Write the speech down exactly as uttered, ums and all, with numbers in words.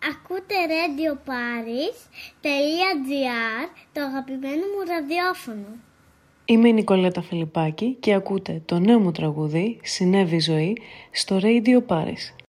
Ακούτε Radio Paris τελεία τζι άρ, το αγαπημένο μου ραδιόφωνο. Είμαι η Νικολέτα Φιλιππάκη και ακούτε το νέο μου τραγούδι «Συνέβη ζωή» στο Radio Paris.